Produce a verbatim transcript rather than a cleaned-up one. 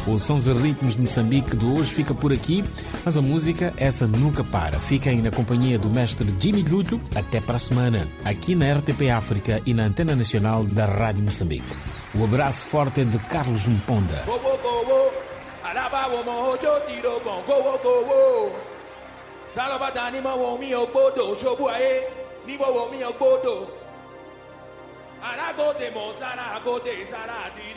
O Sons e Ritmos de Moçambique de hoje fica por aqui, mas a música, essa nunca para. Fiquem na companhia do mestre Jimmy Lhuto até para a semana, aqui na R T P África e na Antena Nacional da Rádio Moçambique. O abraço forte é de Carlos Mponda. Arago de Mozara, go de Zara,